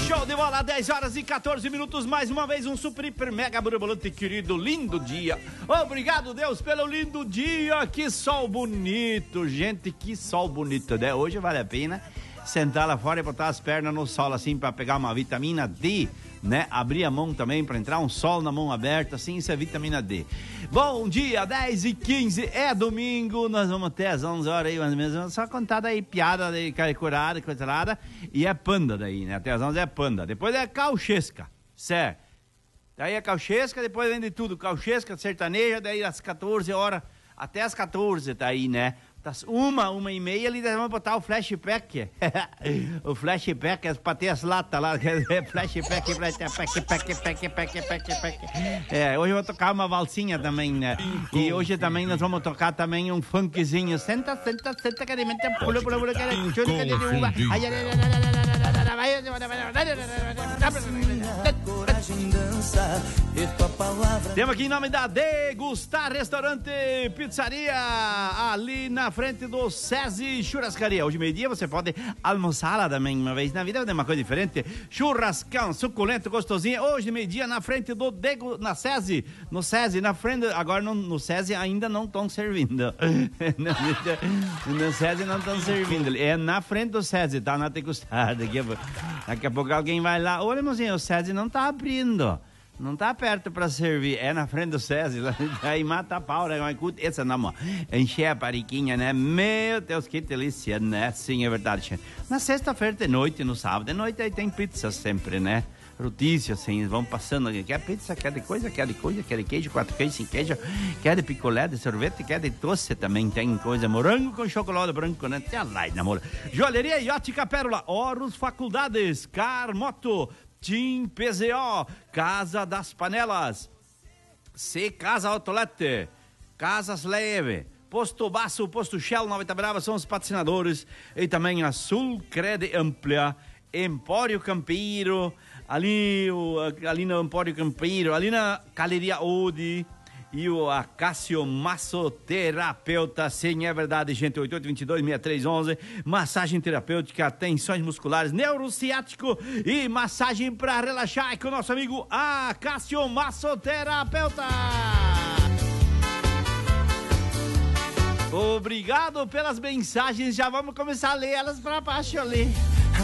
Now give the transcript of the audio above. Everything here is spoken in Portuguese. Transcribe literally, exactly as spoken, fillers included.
Show de bola, dez horas e quatorze minutos, mais uma vez um super, hiper, mega, burbolante, querido, lindo dia. Obrigado, Deus, pelo lindo dia. Que sol bonito, gente, que sol bonito, né? Hoje vale a pena sentar lá fora e botar as pernas no sol, assim, pra pegar uma vitamina D, né? Abrir a mão também pra entrar um sol na mão aberta, assim, isso é vitamina D. Bom dia, dez e quinze, é domingo, nós vamos até às onze horas aí, mais ou menos, só contar daí piada, daí curada, coisa nada, e é panda daí, né? Até às onze é panda, depois é cauchesca, certo? Daí é cauchesca, depois vem de tudo, cauchesca, sertaneja, daí às quatorze horas, até às quatorze tá aí, né? Uma, uma e meia, ali nós vamos botar o flashback. O flashback é pra ter as latas lá. Flashback, flashback, pack, pack, pack, pack, pack. É, hoje eu vou tocar uma valsinha também, né? E hoje também nós vamos tocar também um funkzinho. Senta, senta, senta, carimenta, pula, pula, pula, temos aqui em nome da Degustar Restaurante Pizzaria, ali na frente do SESI Churrascaria. Hoje meio-dia você pode almoçar lá também, uma vez na vida, vai ter uma coisa diferente. Churrascão, suculento, gostosinho. Hoje meio-dia na frente do Dego, na SESI, no SESI, na frente, agora no, no SESI ainda não estão servindo. no, no SESI não estão servindo, é na frente do SESI, tá na Degustar. Daqui a, daqui a pouco alguém vai lá, olha, mozinho, o SESI não tá abrindo. Não tá perto pra servir, é na frente do SESI, aí mata a pau, né? Essa não, encher a pariquinha, né? Meu Deus, que delícia, né? Sim, é verdade. Na sexta-feira de noite, no sábado de noite, aí tem pizza sempre, né? Rotícia, assim, vão passando, quer pizza, quer de coisa, quer de coisa, quer de queijo, quatro queijos, cinco queijo, quer de picolé, de sorvete, quer de doce também, tem coisa, morango com chocolate branco, né? Tem a lá, namoro. Joalheria e ótica Pérola, Horus Faculdades, Carmoto, Tim P Z O, Casa das Panelas, C Casa Autolete, Casas Leve, Posto Baço, Posto Shell, Nova Itabrava são os patrocinadores, e também a Sul Crede Amplia, Empório Campeiro, ali, o, ali no Empório Campeiro, ali na Galeria Odi, e o Acácio Massoterapeuta, sim, é verdade, gente, oito oito dois dois, seis três um um, massagem terapêutica, tensões musculares, neurociático e massagem para relaxar, é com o nosso amigo Acácio Massoterapeuta. Obrigado pelas mensagens, já vamos começar a ler elas para baixo ali.